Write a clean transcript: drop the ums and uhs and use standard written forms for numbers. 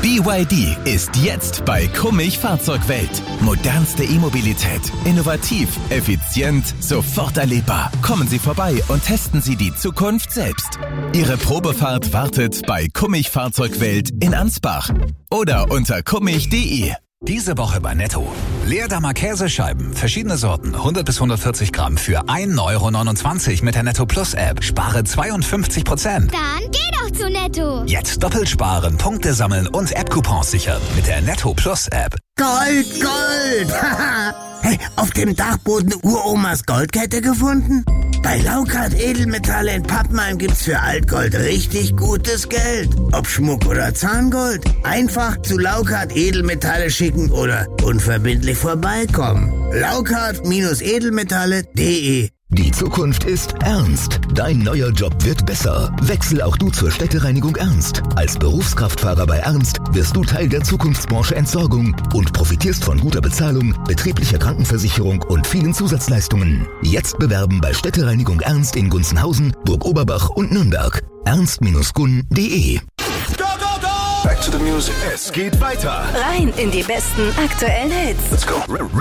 BYD ist jetzt bei Kummich Fahrzeugwelt. Modernste E-Mobilität. Innovativ, effizient, sofort erlebbar. Kommen Sie vorbei und testen Sie die Zukunft selbst. Ihre Probefahrt wartet bei Kummich Fahrzeugwelt in Ansbach oder unter kummich.de. Diese Woche bei Netto. Leerdammer Käsescheiben, verschiedene Sorten, 100 bis 140 Gramm für 1,29 € mit der Netto Plus App. Spare 52%. Dann geh doch zu Netto. Jetzt doppelt sparen, Punkte sammeln und App-Coupons sichern mit der Netto Plus App. Gold, Gold! Hey, auf dem Dachboden Uromas Goldkette gefunden? Bei Laukart Edelmetalle in Pappenheim gibt's für Altgold richtig gutes Geld. Ob Schmuck oder Zahngold. Einfach zu Laukart Edelmetalle schicken oder unverbindlich vorbeikommen. Laukart-edelmetalle.de. Die Zukunft ist ernst. Dein neuer Job wird besser. Wechsel auch du zur Städtereinigung Ernst. Als Berufskraftfahrer bei Ernst wirst du Teil der Zukunftsbranche Entsorgung und profitierst von guter Bezahlung, betrieblicher Krankenversicherung und vielen Zusatzleistungen. Jetzt bewerben bei Städtereinigung Ernst in Gunzenhausen, Burg Oberbach und Nürnberg. ernst-gun.de. Back to the music. Es geht weiter. Rein in die besten aktuellen Hits. Let's go.